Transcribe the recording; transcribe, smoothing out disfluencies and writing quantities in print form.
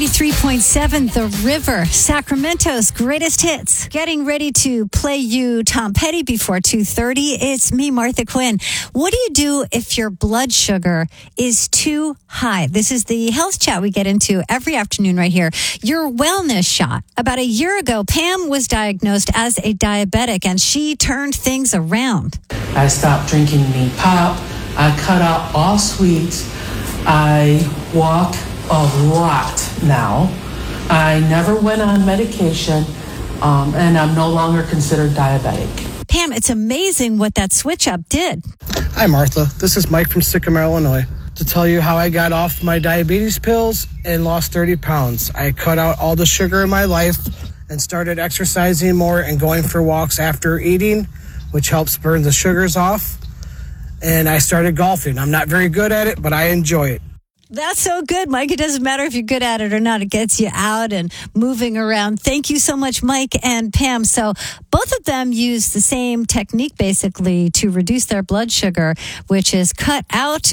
93.7 The River, Sacramento's greatest hits. Getting ready to play you Tom Petty before 2:30. It's me, Martha Quinn. What do you do if your blood sugar is too high? This is the health chat we get into every afternoon right here. Your wellness shot. About a year ago, Pam was diagnosed as a diabetic, and she turned things around. I stopped drinking any pop. I cut out all sweets. I walk a lot now. I never went on medication, and I'm no longer considered diabetic. Pam, it's amazing what that switch up did. Hi, Martha. This is Mike from Sycamore, Illinois, to tell you how I got off my diabetes pills and lost 30 pounds. I cut out all the sugar in my life and started exercising more and going for walks after eating, which helps burn the sugars off. And I started golfing. I'm not very good at it, but I enjoy it. That's so good, Mike. It doesn't matter if you're good at it or not. It gets you out and moving around. Thank you so much, Mike and Pam. So both of them use the same technique, basically, to reduce their blood sugar, which is cut out